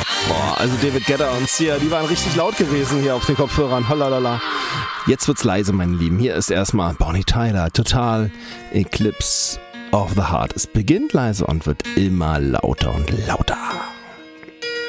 Boah, also David Guetta und Sia, die waren richtig laut gewesen hier auf den Kopfhörern. Holalala. Jetzt wird's leise, meine Lieben. Hier ist erstmal Bonnie Tyler, Total Eclipse of the Heart. Es beginnt leise und wird immer lauter und lauter.